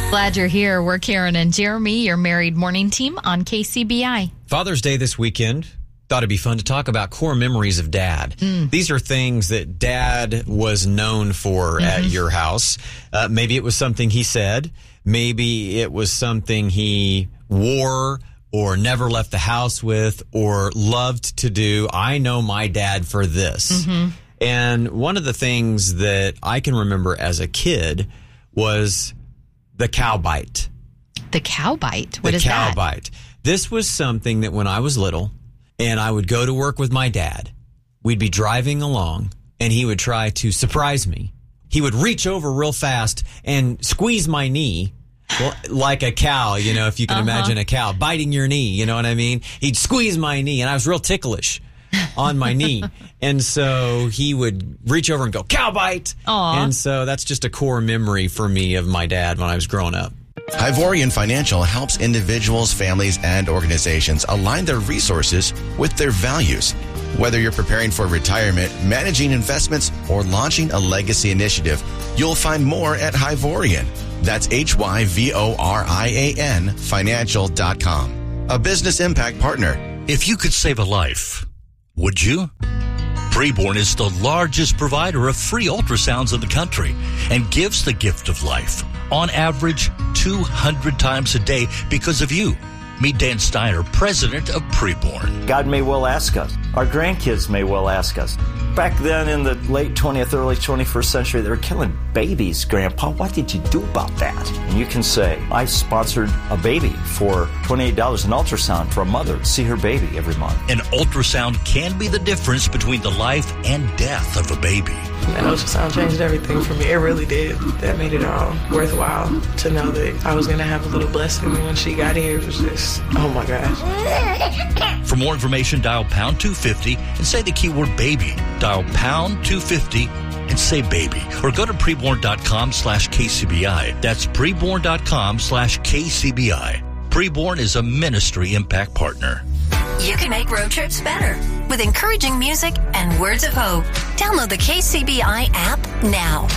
Glad you're here. We're Karen and Jeremy, your married morning team on KCBI. Father's Day this weekend. Thought it'd be fun to talk about core memories of Dad. These are things that Dad was known for at your house. Maybe it was something he said. Maybe it was something he wore or never left the house with or loved to do. I know my dad for this. And one of the things that I can remember as a kid was the cow bite. The cow bite? What is that? The cow bite. This was something that when I was little and I would go to work with my dad, we'd be driving along and he would try to surprise me. He would reach over real fast and squeeze my knee like a cow, you know, if you can imagine a cow biting your knee, you know what I mean? He'd squeeze my knee and I was real ticklish on my knee. And so he would reach over and go, cow bite. And so that's just a core memory for me of my dad when I was growing up. Ivorian Financial helps individuals, families, and organizations align their resources with their values. Whether you're preparing for retirement, managing investments, or launching a legacy initiative, you'll find more at Ivorian. That's HYVORIAN financial.com. A business impact partner. If you could save a life, would you? Preborn is the largest provider of free ultrasounds in the country and gives the gift of life, on average 200 times a day because of you. Meet Dan Steiner, president of Preborn. God may well ask us. Our grandkids may well ask us. Back then in the late 20th, early 21st century, they were killing babies, Grandpa. What did you do about that? And you can say, I sponsored a baby for $28, an ultrasound for a mother to see her baby every month. An ultrasound can be the difference between the life and death of a baby. That ultrasound changed everything for me. It really did. That made it all worthwhile to know that I was going to have a little blessing when she got here. It was just, oh my gosh. For more information, dial pound 250 and say the keyword baby. Dial pound 250 and say baby. Or go to preborn.com/KCBI. That's preborn.com/KCBI. Preborn is a ministry impact partner. You can make road trips better with encouraging music and words of hope. Download the KCBI app now.